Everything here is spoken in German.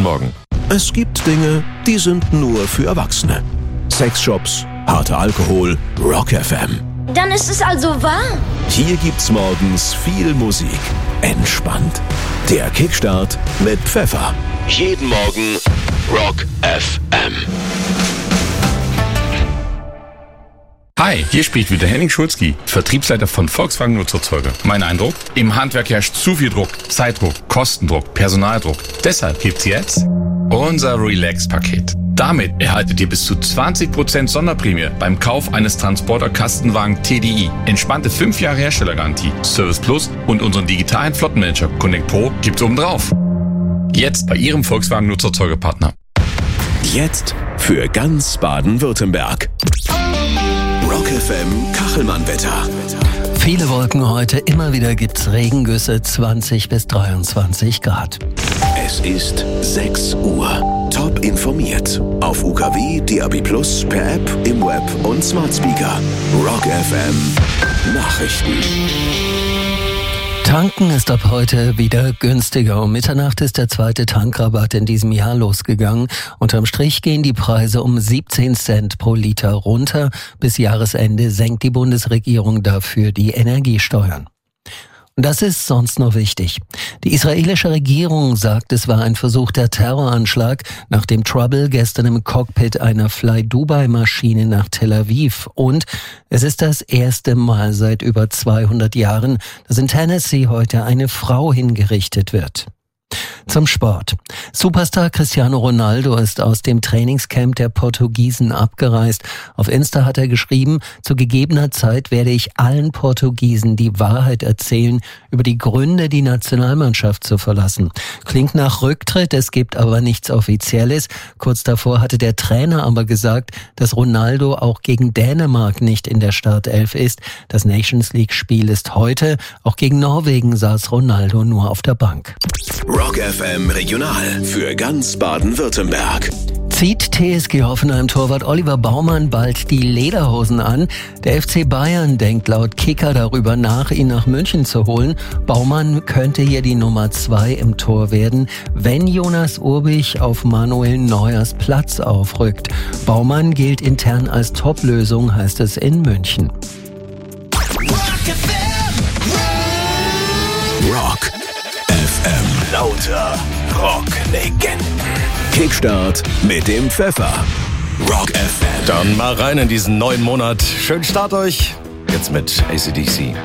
Morgen. Es gibt Dinge, die sind nur für Erwachsene. Sexshops, harter Alkohol, Rock FM. Dann ist es also wahr. Hier gibt's morgens viel Musik. Entspannt. Der Kickstart mit Pfeffer. Jeden Morgen Rock FM. Hi, hier spricht wieder Henning Schulzki, Vertriebsleiter von Volkswagen Nutzerzeuge. Mein Eindruck? Im Handwerk herrscht zu viel Druck, Zeitdruck, Kostendruck, Personaldruck. Deshalb gibt's jetzt unser Relax-Paket. Damit erhaltet ihr bis zu 20% Sonderprämie beim Kauf eines Transporter-Kastenwagen TDI. Entspannte 5 Jahre Herstellergarantie, Service Plus und unseren digitalen Flottenmanager Connect Pro gibt's obendrauf. Jetzt bei Ihrem Volkswagen Nutzerzeuge-Partner. Jetzt für ganz Baden-Württemberg. Rock FM Kachelmann-Wetter. Viele Wolken heute, immer wieder gibt's Regengüsse, 20 bis 23 Grad. Es ist 6 Uhr. Top informiert. Auf UKW, DAB+, per App, im Web und Smart Speaker. Rock FM Nachrichten. Tanken ist ab heute wieder günstiger. Um Mitternacht ist der zweite Tankrabatt in diesem Jahr losgegangen. Unterm Strich gehen die Preise um 17 Cent pro Liter runter. Bis Jahresende senkt die Bundesregierung dafür die Energiesteuern. Und das ist sonst noch wichtig. Die israelische Regierung sagt, es war ein versuchter Terroranschlag, nachdem Trouble gestern im Cockpit einer Fly-Dubai-Maschine nach Tel Aviv. Und es ist das erste Mal seit über 200 Jahren, dass in Tennessee heute eine Frau hingerichtet wird. Zum Sport. Superstar Cristiano Ronaldo ist aus dem Trainingscamp der Portugiesen abgereist. Auf Insta hat er geschrieben, zu gegebener Zeit werde ich allen Portugiesen die Wahrheit erzählen über die Gründe, die Nationalmannschaft zu verlassen. Klingt nach Rücktritt, es gibt aber nichts Offizielles. Kurz davor hatte der Trainer aber gesagt, dass Ronaldo auch gegen Dänemark nicht in der Startelf ist. Das Nations League-Spiel ist heute. Auch gegen Norwegen saß Ronaldo nur auf der Bank. Rock FM Regional für ganz Baden-Württemberg. Zieht TSG Hoffenheim-Torwart Oliver Baumann bald die Lederhosen an? Der FC Bayern denkt laut Kicker darüber nach, ihn nach München zu holen. Baumann könnte hier die Nummer 2 im Tor werden, wenn Jonas Urbich auf Manuel Neuers Platz aufrückt. Baumann gilt intern als Top-Lösung, heißt es in München. Rock FM. Lauter Rock-Legenden. Kickstart mit dem Pfeffer. Rock FM. Dann mal rein in diesen neuen Monat. Schönen Start euch. Jetzt mit AC/DC.